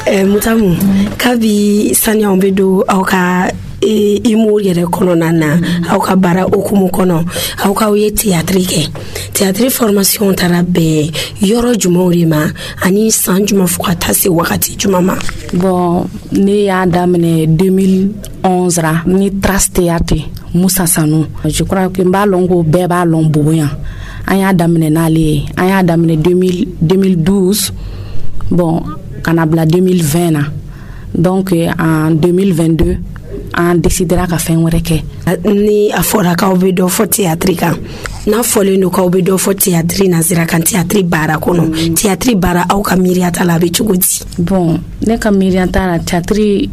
Mutamu kabi sanya ombedo auka imu yere kono nana auka bara okumu kono auka uye théâtre formation tarabe yoro jumorima ani san juma fukata se wakati jumama. Bon ne ya damene 2011 ra ni Trace Théâtre Moussa Sanou. Je crois que mbalongo beba lomboyan anya damene nale anya damene 2012 bon kanabla 2020 na. Donc en 2022 on décidera ka fen wéré ke ni afora ka obedo fo théâtre kan na fole no ka obedo fo théâtre na zira kan théâtre bara kono théâtre bara au ka miriata la be chugudi. Bon ne ka miriata la théâtre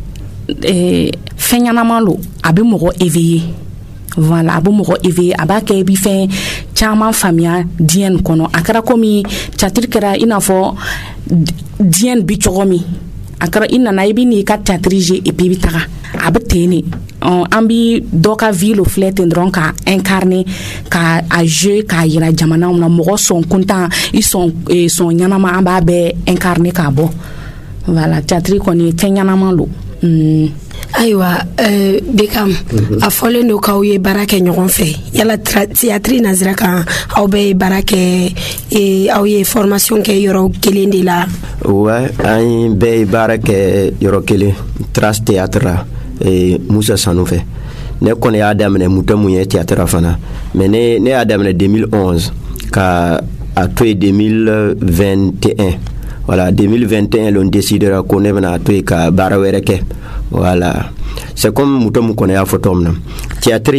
fenyana malo abi mogo éveillé. Voilà abo mogo éveillé aba ke bi fen chama famia dien kono akara komi théâtre kera inafo dien bi chogomi akara inana ibi ni ka théâtre et puis bitaka abteni ambi doka ville flet ndron ka incarner ka a jeu ka yira jamana na mogo son content ils sont nyanama amba be incarner ka bo. Voilà théâtre koni tenyanama lo. Aywa Bekam a fole no ka uye barake nyogon fe yala théâtre nazira kan aw be barake aw ye formation ke yoro kelende la. Ouais ay be barake yoro kele Trace Théâtre Moussa Sanou fe ne kone ya damene mutamu ye théâtre fana mais ne ya damene 2011 ka a to 2021. Voilà 2021 l'on décidera qu'on est venu à toi ka bara wereke. Voilà c'est comme mutamu kone ya photom na théâtre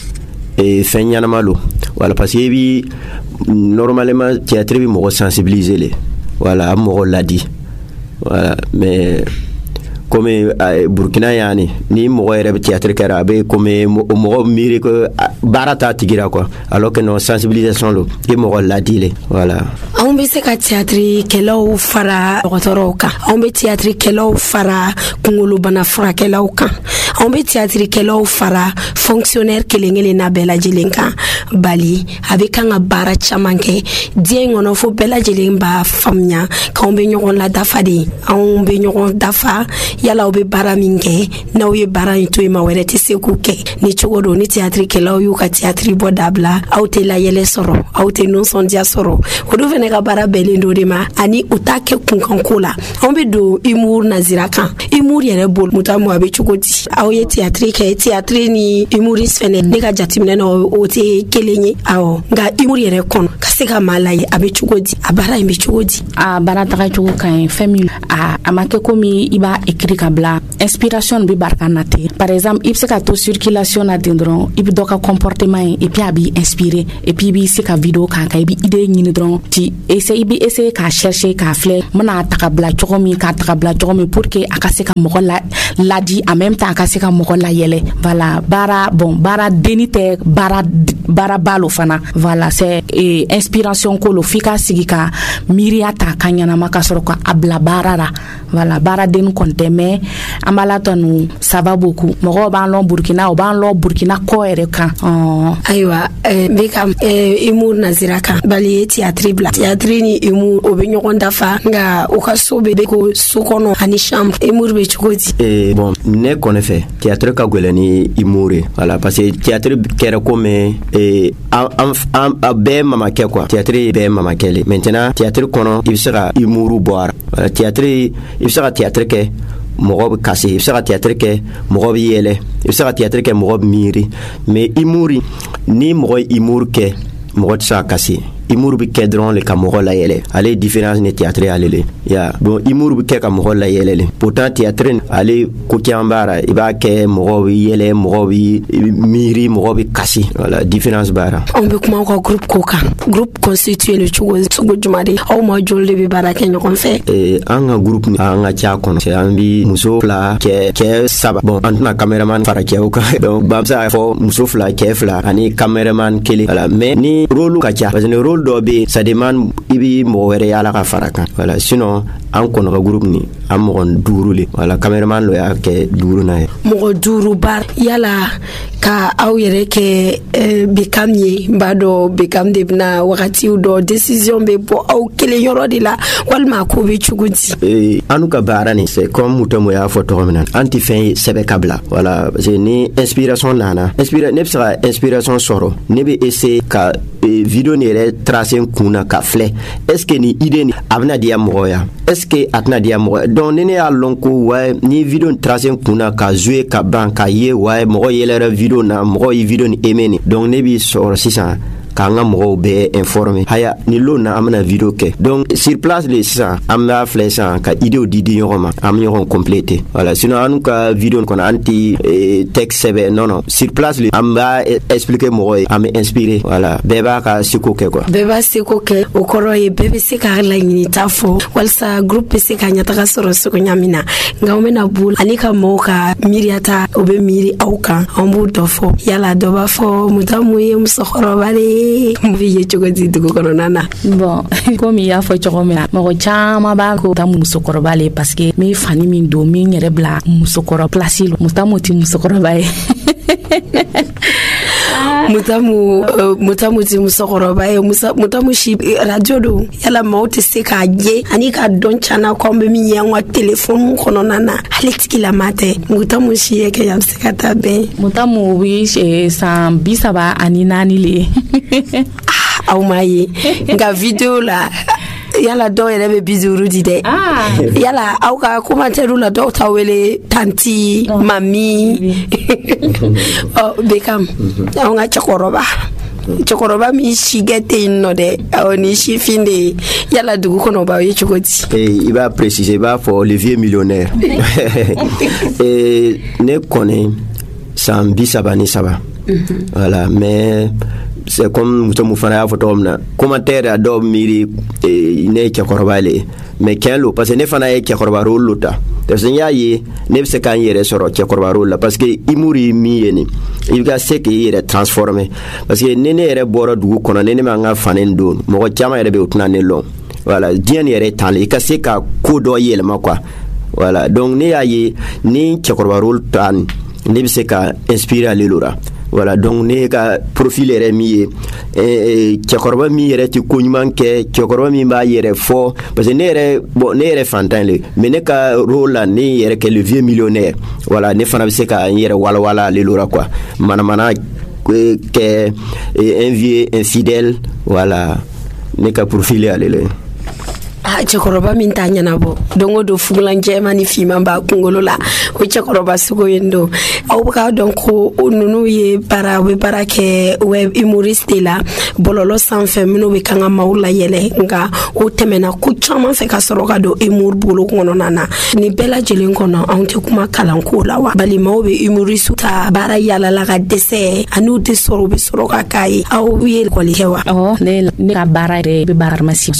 et fenyana malo. Voilà parce que bi normalement théâtre bi mo sensibiliser les. Voilà mo l'a dit. Voilà mais comme Burkina yani ni mo rebe théâtre karabe comme mo mire que barata tigira quoi alors que non sensibilisation lo et mo l'a dit. Voilà on be se ka théâtre kelo fara otoroka on be théâtre kelo fara kungulu bana fara kelo kan on be théâtre kelo fara fonctionnaire kelengele na bela jelenka bali avec un bara chamanke dien ono fo bela jelemba famnya ka on be nyon la dafadi on be nyon dafa yala obe bara minke na oye bara into ma were te sekuke ni chogodo ni théâtre kelo yu ka théâtre bodabla auté la yele soro auté non son dia soro odo vene ka bara belendo de ma ani utake kunkankula on be do imur nazira kan imur yere bol mutamu abe chogodi aoye théâtre ni imuris fene ne ka jatimne no ote kelenyi awo nga imur yere kon kaseka malaye abe chogodi abara imbe chogodi a bara taka chogo kan famille a amake komi iba écrit kabla inspiration bi barkanate par exemple il se ka to circulation na dendron ibi doka comportement et puis abi inspiré et puis bi se ka vidéo kan ka ibi idée ni dron ti essayer ka chercher ka fleur mana takabla chogomi ka takabla chogomi pour que akase ka mogo la di en même temps akase ka mogo la yele. Voilà bara bon bara denite bara balo fana. Voilà c'est inspiration ko lo fika sigika miriata kanyana makasoro ka abla barara. Voilà bara den konte mais amala tonu ça va beaucoup mogo ban lo Burkina o ban lo Burkina ko ere kan aywa Bekam imur nazira kan bali théâtre bla théâtre ni imur obenyo dafa nga okasobe ko sokono ani chambre imur be chukoti bon ne connaît fait théâtre ka golani imure. Voilà parce que théâtre kera comme be mama ke quoi théâtre be mama kele maintenant théâtre kono il sera imuru boire théâtre il sera théâtre ke mogob kasi il sera théâtre ke mogob yele il sera théâtre ke mogob miri mais imuri ni mogob imur ke mogob sa kasi imur bi kedron le kamoro la yele ale différence ne théâtre alele ya bon imur bi ke kamoro la yele pourtant théâtre ale ko kiambara iba ke mogo yele mogo miri mogo kasi. Voilà différence bara on be kuma ko groupe constitué le chugo jumade au mo jolde bi bara ke nyokon fe anga groupe anga cha kono c'est ambi muso fla ke saba bon antna cameraman fara ke o ka donc bamsa fo muso fla ke fla ani cameraman kele. Voilà mais ni rôle ka cha parce que rôle rôle dɔ be ça demande ibi mɔgɔ wɛrɛ yala ka fara kan voilà sinon an kɔnɔ ka groupe ni an mɔgɔ 5 le voilà cameraman lo y'a kɛ 5 na ye mɔgɔ 5 bar yala ka aw yɛrɛ kɛ Bekam ye b'a dɔn Bekam de bena wagatiw dɔ décision be bɔ aw kelen yɔrɔ de la walima ko be cogo di anu ka baara ni c'est comme Mutamu y'a fɔ tɔgɔ min na an tɛ fɛn ye sɛbɛ ka bila voilà parce que ni inspiration nana ne bɛ se ka inspiration sɔrɔ ne bɛ essayer ka video ni yɛrɛ tracer kun na ka filɛ est-ce que ni idée ni a bɛna diya mɔgɔ ya est-ce que a tɛna diya mɔgɔ donc ni ne y'a lɔn ko ouais ni video ni tracer kun na ka jouer ka ban ka ye ouais mɔgɔ yɛlɛra video na mɔgɔ ye video ni aimé ni donc ne b'i sɔrɔ sisan k'an ka mɔgɔw bɛɛ informer haya ni lo na an bɛna video kɛ donc sur place le sisan an b'a filɛ sisan ka idéw di ɲɔgɔn ma an bɛ ɲɔgɔn compléter voilà sinon an ka video kɔnɔ an tɛ texte sɛbɛn non sur place le an b'a expliquer mɔgɔ ye an bɛ inspirer voilà bɛɛ b'a ka seko kɛ quoi bɛɛ b'a seko kɛ o kɔrɔ ye bɛɛ bɛ se k'a laɲinita fɔ walasa groupe bɛ se ka ɲɛtaga sɔrɔ cogoya min na nka an bɛna boli ani ka mɔgɔw ka miiriyata o bɛ miiri aw kan an b'o dɔ fɔ yala dɔ b'a fɔ Mutamu ye musokɔrɔba de ye ye cogo di dugu kɔnɔna na bon komi y'a fɔ cogo min na mɔgɔ caman b'a ko Mutamu musokɔrɔba le parce que min fani min don min yɛrɛ bila musokɔrɔ place lo Mutamu ti musokɔrɔba ye Mutamu ti musokɔrɔba ye Mutamu si radio do yala maaw tɛ se k'a ye ani ka dɔn cana ko an bɛ min ye an ka téléphone kɔnɔna na hali tigilama tɛ Mutamu si ye kɛ a bɛ se ka taa bɛn Mutamu bɛ san 34 le aw ma ye nka video la yala dɔw yɛrɛ bɛ 50 di dɛ yala aw ka commentaire la dɔw ta wele tanti mami Bekam aw ka cɛkɔrɔba min si kɛ tɛ yen nɔ dɛ aw ni sifin de yala dugu kɔnɔ b'aw ye cogo di i b'a préciser i b'a fɔ le vieux millionnaire ne kɔni san 33 voilà mais c'est comme Mutamu fana y'a fɔ tɔgɔ min na commentaire a dɔw miiri ne ye cɛkɔrɔba le mais tiɲɛ lo parce que ne fana ye cɛkɔrɔba rôle lo ta parce que n y'a ye ne bɛ se k'an yɛrɛ sɔrɔ cɛkɔrɔba rôle la parce que humour ye min ye nin i bɛ ka se k'i yɛrɛ transformer parce que ni ne yɛrɛ bɔra dugu kɔnɔ ni ne ma n ka fani don mɔgɔ caman yɛrɛ bɛ o tɛna ne lɔn voilà diɲɛ ni yɛrɛ tan le i ka se ka ko dɔ yɛlɛma quoi voilà donc ne y'a ye ni cɛkɔrɔba rôle ta nin ne bɛ se ka inspirer ale la voilà donc ne ka profil yɛrɛ min ye cɛkɔrɔba min yɛrɛ tɛ ko ɲuman kɛ cɛkɔrɔba min b'a yɛrɛ fɔ parce que ne yɛrɛ fantan le mais ne ka rôle la ne yɛrɛ kɛ le vieux millionnaire voilà ne fana bɛ se ka n yɛrɛ walawala ale la quoi manamana kɛ un vieux infidèle voilà ne ka profil ye ale le cɛkɔrɔba min t'a ɲɛnabɔ don o don fugulan jɛman ni fiman b'a kunkolo la o cɛkɔrɔba sugu yen don aw bɛ k'a dɔn ko ninnu ye u bɛ baara kɛ web humoriste la bɔlɔlɔ sanfɛ minnu bɛ kan ka maaw layɛlɛ nka o tɛmɛna ko caman fɛ ka sɔrɔ ka don humour bolo kɔnɔna na nin bɛɛ lajɛlen kɔnɔ anw tɛ kuma kalanko la wa balimaw bɛ humoriste ta baara yalala ka dɛsɛ ani u tɛ sɔrɔ u bɛ sɔrɔ ka k'a ye aw ye école kɛ wa ne ka baara yɛrɛ bɛ baara pharmacie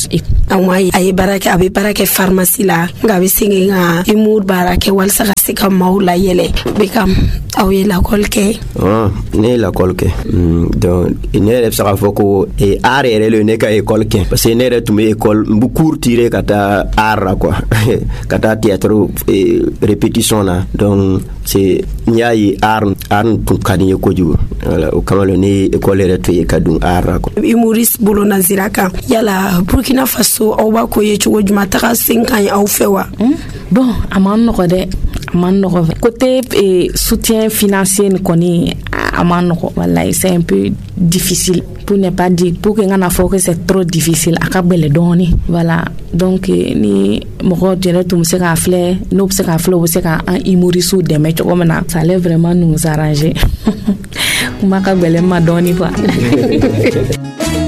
a bɛ baara kɛ pharmacie la nka a bɛ segin ka humour baara kɛ walasa ka se ka maaw layɛlɛ Bekam aw ye lakɔli kɛ ne ye lakɔli kɛ donc ne yɛrɛ bɛ se k'a fɔ ko art yɛrɛ le ne ka école kɛ parce que ne yɛrɛ tun bɛ école n bɛ cours tirer ka taa art la quoi ka taa théâtre répétition na donc c'est n y'a ye art tun ka di n ye kojugu voilà o kama ne ye école yɛrɛ to ye ka dun art la quoi humoriste bolo nazira kan yala Burkina Faso aw b'a ko ye cogo juma taga sen kan ye aw fɛ wa bon a man nɔgɔ dɛ a man nɔgɔ côté soutien financier ni kɔni a man nɔgɔ wallahi c'est un peu difficile pour ne pas dire pour que ngana fɔ que c'est trop difficile a ka gbɛlɛ dɔɔni voilà donc ni mɔgɔ jɛrɛ tun bɛ se k'a filɛ n'o bɛ se k'a filɛ o bɛ se ka an humoriste dɛmɛ cogo min na ça allait vraiment nous arranger kuma ka gbɛlɛ ma dɔɔni quoi